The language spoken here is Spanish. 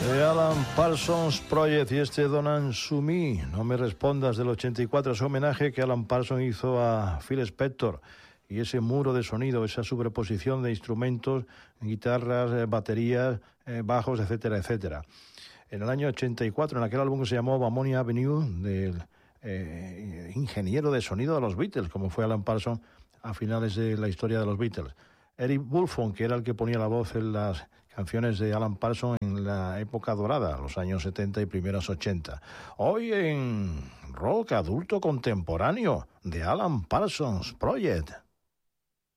The Alan Parsons Project y este Don't Answer Me, No Me Respondas, del 84, es un homenaje que Alan Parsons hizo a Phil Spector, y ese muro de sonido, esa superposición de instrumentos, guitarras, baterías, bajos, etcétera, etcétera. En el año 84, en aquel álbum que se llamó Bamoni Avenue, del ingeniero de sonido de los Beatles, como fue Alan Parsons a finales de la historia de los Beatles. Eric Woolfson, que era el que ponía la voz en las canciones de Alan Parsons en la época dorada, los años 70 y primeros 80. Hoy en Rock Adulto Contemporáneo, de Alan Parsons Project.